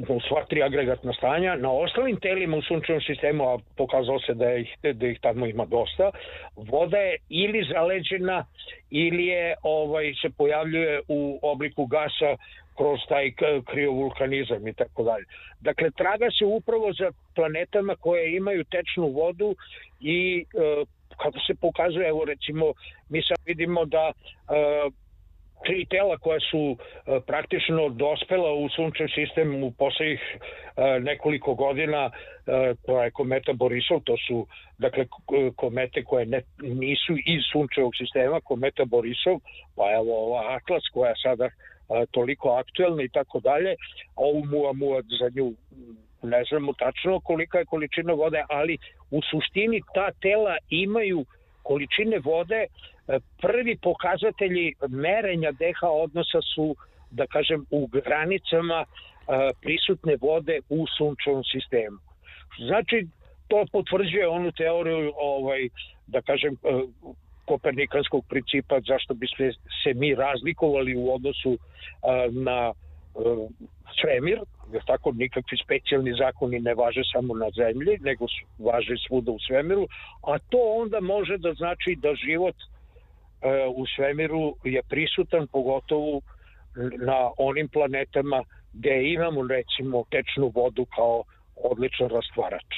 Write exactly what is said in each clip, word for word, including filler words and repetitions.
u sva tri agregatna stanja. Na ostalim telima u sunčevom sistemu, a pokazalo se da ih, da ih tamo ima dosta, voda je ili zaleđena ili je ovaj se pojavljuje u obliku gasa kroz taj kriovulkanizam i tako dalje. Dakle, traga se upravo za planetama koje imaju tečnu vodu i e, kako se pokazuje, evo recimo, mi sad vidimo da e, tri tela koja su e, praktično dospela u sunčev sistem u poslednjih e, nekoliko godina, e, to je kometa Borisov, to su dakle komete koje ne, nisu iz sunčevog sistema, kometa Borisov, pa evo ova Atlas koja sada e, toliko aktuelna i tako dalje, ovu Muamua za nju ne znamo tačno kolika je količina vode, ali u suštini ta tela imaju količine vode. Prvi pokazatelji merenja dH odnosa su, da kažem, u granicama prisutne vode u sunčevom sistemu. Znači, to potvrđuje onu teoriju, ovaj, da kažem, kopernikanskog principa zašto bi se mi razlikovali u odnosu na svemir, jer tako nikakvi specijalni zakoni ne važe samo na zemlji, nego važe svuda u svemiru, a to onda može da znači da život u svemiru je prisutan, pogotovo na onim planetama gde imamo recimo tečnu vodu kao odličan rastvarač.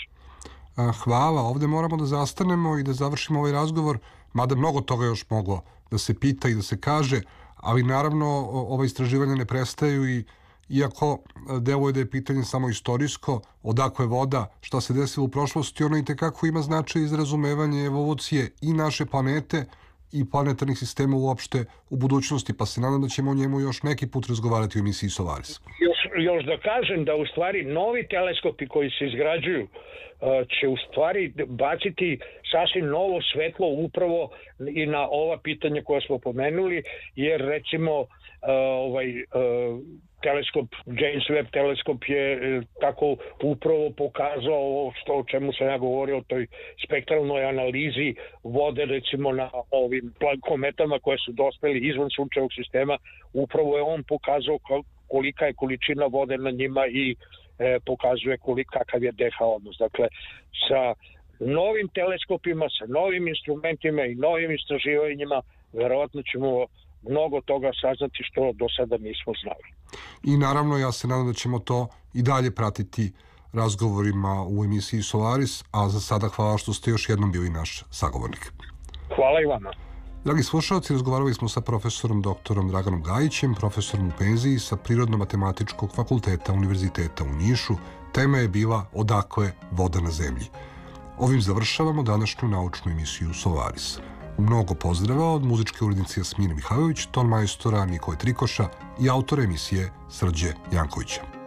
Hvala, ovde moramo da zastanemo i da završimo ovaj razgovor, mada mnogo toga još moglo da se pita i da se kaže, ali naravno ova istraživanja ne prestaju i iako deluje da je pitanje samo istorijsko, odakle voda, šta se desilo u prošlosti, ono i tekako ima značaj iz razumevanja evolucije i naše planete i planetarnih sistema uopšte u budućnosti, pa se nadam da ćemo o njemu još neki put razgovarati u emisiji Solaris. Još, još da kažem da u stvari novi teleskopi koji se izgrađuju će u stvari baciti sasvim novo svetlo upravo i na ova pitanja koja smo pomenuli, jer recimo ovaj teleskop, James Webb teleskop je tako upravo pokazao ovo što, o čemu sam ja govorio, o toj spektralnoj analizi vode recimo na ovim kometama koje su dospeli izvan sunčevog sistema. Upravo je on pokazao kolika je količina vode na njima i e, pokazuje kolika, kakav je dH odnos. Dakle, sa novim teleskopima, sa novim instrumentima i novim istraživanjima verovatno ćemo mnogo toga saznati što do sada nismo znali. I naravno, ja se nadam da ćemo to i dalje pratiti razgovorima u emisiji Solaris, a za sada hvala što ste još jednom bili naš sagovornik. Hvala i vama. Dragi slušalci, razgovarali smo sa profesorom doktorom Draganom Gajićem, profesorom u penziji sa Prirodno-matematičkog fakulteta Univerziteta u Nišu. Tema je bila Odakle voda na zemlji. Ovim završavamo današnju naučnu emisiju Solaris. Mnogo pozdrava od muzičke urednice Jasmine Mihajlović, ton majstora Nikole Trikoša i autora emisije Srđe Jankovića.